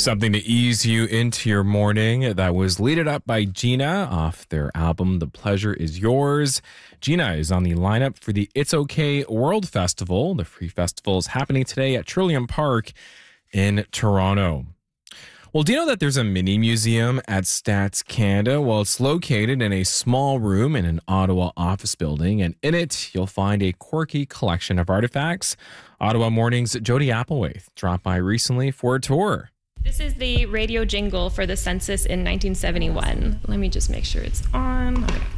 Something to ease you into your morning. That was Lead It Up by Gina off their album, The Pleasure Is Yours. Gina is on the lineup for the It's Okay World Festival. The free festival is happening today at Trillium Park in Toronto. Well, do you know that there's a mini museum at Stats Canada? Well, it's located in a small room in an Ottawa office building, and in it, you'll find a quirky collection of artifacts. Ottawa Morning's Jody Applewhite dropped by recently for a tour. This is the radio jingle for the census in 1971. Let me just make sure it's on. Okay.